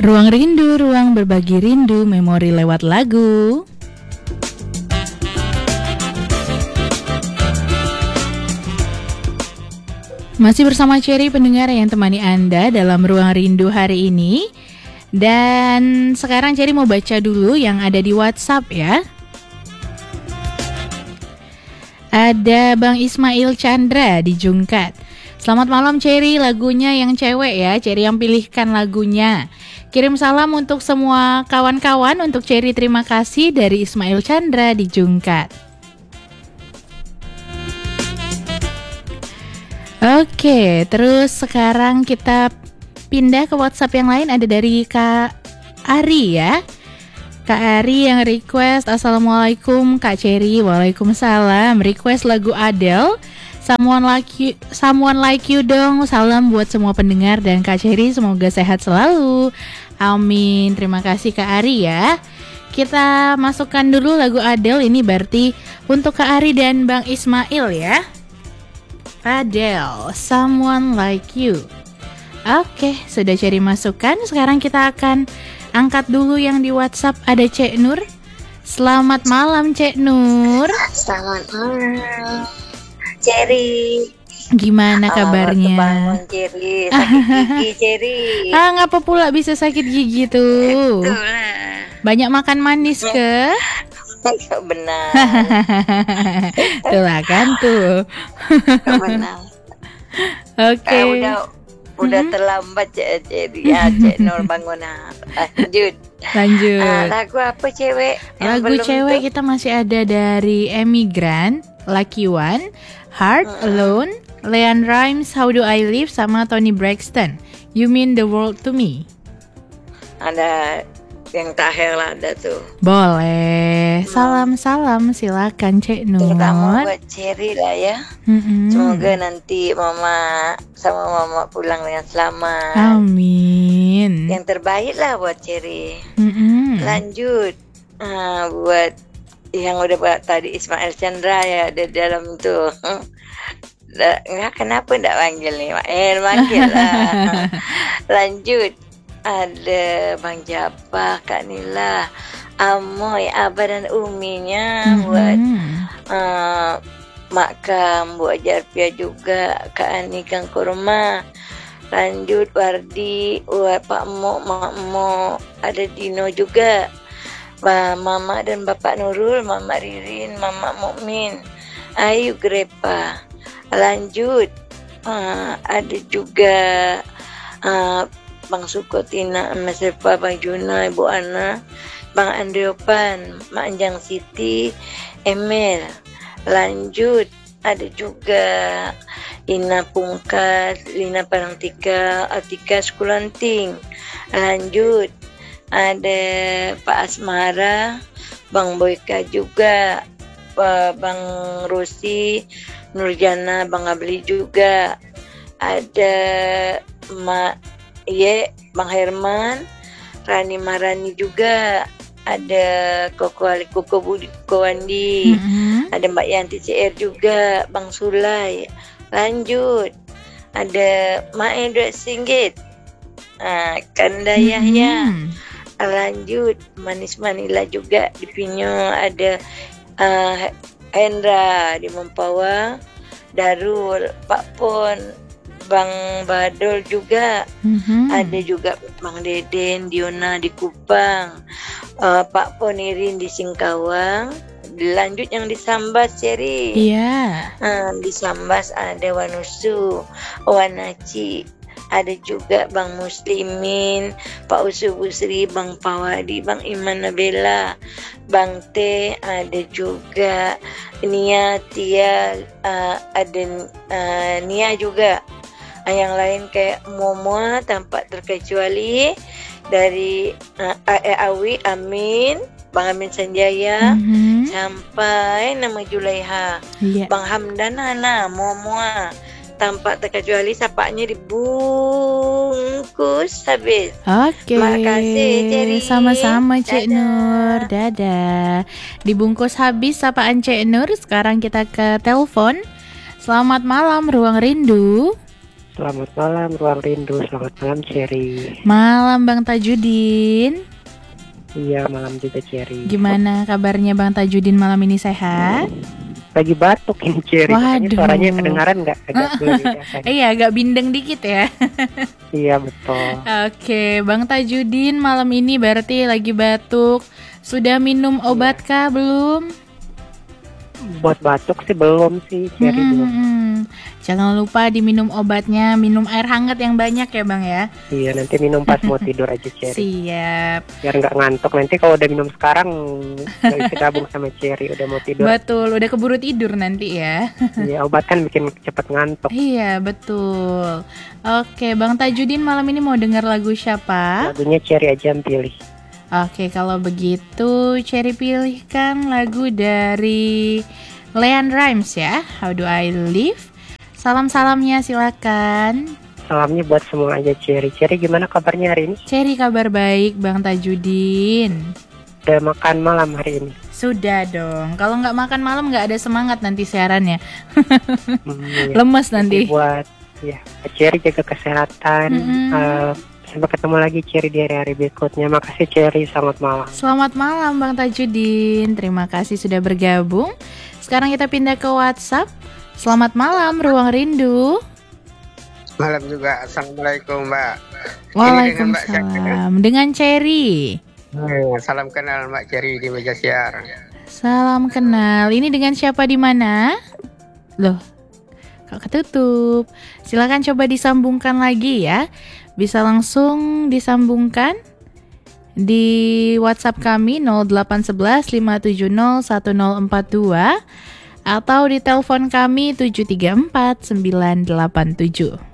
Ruang Rindu, ruang berbagi rindu, memori lewat lagu. Masih bersama Cherry, pendengar yang temani Anda dalam Ruang Rindu hari ini. Dan sekarang Cherry mau baca dulu yang ada di WhatsApp ya. Ada Bang Ismail Chandra di Jungkat. Selamat malam Cherry, lagunya yang cewek ya, Cherry yang pilihkan lagunya. Kirim salam untuk semua kawan-kawan, untuk Cherry terima kasih dari Ismail Chandra di Jungkat. Oke, terus sekarang kita pindah ke WhatsApp yang lain. Ada dari Kak Ari ya. Kak Ari yang request, Assalamualaikum Kak Cherry. Waalaikumsalam. Request lagu Adele, Someone Like You dong. Salam buat semua pendengar dan Kak Cherry, semoga sehat selalu. Amin. Terima kasih Kak Ari ya. Kita masukkan dulu lagu Adele. Ini berarti untuk Kak Ari dan Bang Ismail ya. Adele, Someone Like You. Oke, sudah Cherry masukkan. Sekarang kita akan angkat dulu yang di WhatsApp. Ada Cek Nur. Selamat malam Cek Nur. Selamat malam Cherry. Gimana kabarnya? Bangun Cherry, sakit gigi Cherry. Ngapa pula bisa sakit gigi tuh? Itulah. Banyak makan manis ke? Benar. Itulah kan tuh. Benar. Oke. Udah terlambat Cherry. Ya Cek Nur bangun. Lanjut. Lagu apa cewek? Lagu cewek tuh? Kita masih ada dari Amy Grant, Lucky One, Heart Alone, Leanne Rimes, How Do I Live, sama Toni Braxton, You Mean the World to Me. Ada yang tahel ada tuh. Boleh. Salam-salam silakan Cek Nur. Terutama buat Cherry lah ya. Semoga nanti mama pulang dengan selamat. Amin. Yang terbaik lah buat Cherry. Lanjut buat yang udah buat tadi Ismail Chandra ya, ada dalam tuh. Kenapa enggak panggil nih? Manggil lah. Lanjut. Ada Bang Jabah, Kak Nila, Amoy, Abah dan Uminya, buat Mak Kam, Bu Ajarpia juga, Kak Ani Kang Kurma. Lanjut Wardi, buat Pak Mo, Mak Mo, ada Dino juga, Mama dan Bapak Nurul, Mama Ririn, Mama Mukmin, Ayu Grepa. Lanjut ada juga Bang Sukotina, Mas Repa, Bang Juna, Ibu Ana, Bang Andriopan, Mak Anjang Siti, Emil. Lanjut ada juga Ina Pungkas, Lina Parangtika, Atika Skulanting. Lanjut ada Pak Asmara, Bang Boyka juga, Bang Rosi, Nurjana, Bang Abli juga. Ada Mak Bang Herman, Rani Marani juga. Ada Koko Budi Kowandi, ada Mbak Yanti CR juga, Bang Sulai. Lanjut ada Mak Edward Singgit, Kanda Yahya. Lanjut Manis Manila juga di Pinyo, ada Hendra di Mempawah, Darul, Pak Pon, Bang Badol juga. Ada juga Bang Deden, Diona di Kupang, Pak Ponirin di Singkawang. Lanjut yang di Sambas Cherry. Iya. Di Sambas ada Wanusu, Wanaci. Ada juga Bang Muslimin, Pak Usu Busri, Bang Pawadi, Bang Iman Nabela, Bang T. Ada juga Nia, Tia, ada Nia juga. Yang lain kayak Momo tanpa terkecuali, dari Awi, Amin, Bang Amin Sanjaya, sampai nama Julaiha, Bang Hamdan, Hana, Momo tanpa terkecuali, sapanya dibungkus habis. Oke. Makasih Cherry. Sama-sama Cek Nur. Dadah. Dibungkus habis sapaan Cek Nur. Sekarang kita ke telepon. Selamat malam Ruang Rindu. Selamat malam Ruang Rindu, selamat malam Cherry. Malam Bang Tajudin. Iya, malam juga Cherry. Gimana kabarnya Bang Tajudin malam ini, sehat? Lagi batuk ini Cherry. Waduh. Suaranya kedengaran nggak? Agak Iya, agak bindeng dikit ya. Iya, betul. Oke, Bang Tajudin malam ini berarti lagi batuk. Sudah minum obat kah belum? Buat batuk sih belum sih Cherry, belum. Jangan lupa diminum obatnya, minum air hangat yang banyak ya Bang ya. Iya, nanti minum pas mau tidur aja Cherry. Siap. Biar nggak ngantuk, nanti kalau udah minum sekarang nggak bisa gabung sama Cherry, udah mau tidur. Betul, udah keburu tidur nanti ya. Iya, obat kan bikin cepet ngantuk. Iya, betul. Oke, Bang Tajudin malam ini mau dengar lagu siapa? Lagunya Cherry aja yang pilih. Oke, kalau begitu Cherry pilihkan lagu dari Leanne Rimes ya, How Do I Live. Salam-salamnya silakan. Salamnya buat semua aja Cherry. Cherry gimana kabarnya hari ini? Cherry kabar baik Bang Tajudin. Udah makan malam hari ini? Sudah dong. Kalau nggak makan malam nggak ada semangat nanti siarannya. Iya. Lemes nanti. Jadi buat ya Cherry jaga kesehatan. Sampai ketemu lagi Cherry di hari-hari berikutnya. Makasih Cherry, selamat malam. Selamat malam Bang Tajudin. Terima kasih sudah bergabung. Sekarang kita pindah ke WhatsApp. Selamat malam Ruang Rindu. Malam juga. Assalamualaikum Mbak. Waalaikumsalam. Dengan Cherry. Salam kenal Mbak Cherry di meja siar. Salam kenal. Ini dengan siapa di mana? Loh, kok ketutup? Silakan coba disambungkan lagi ya. Bisa langsung disambungkan di WhatsApp kami 0811 570 1042 atau di telepon kami 734 987.